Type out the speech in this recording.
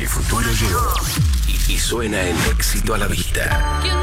El futuro llegó y suena el éxito a la vista.